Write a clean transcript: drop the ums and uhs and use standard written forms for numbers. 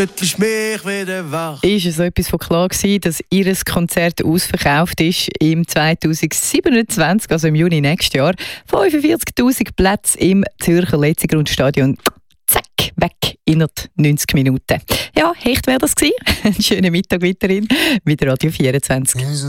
Ist mich wieder wach. Ist es so etwas von klar gewesen, dass ihr Konzert ausverkauft ist im 2027, also im Juni nächstes Jahr. 45'000 Plätze im Zürcher Letzigrundstadion. Zack, weg, innerhalb 90 Minuten. Ja, echt wäre das gewesen. Einen schönen Mittag weiterhin mit Radio 24.